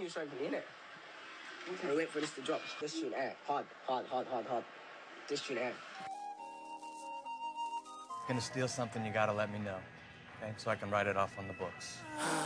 new straight from the internet. And we wait for this to drop. This tune air. Hard. This tune air. Gonna steal something, you gotta let me know. Okay? So I can write it off on the books.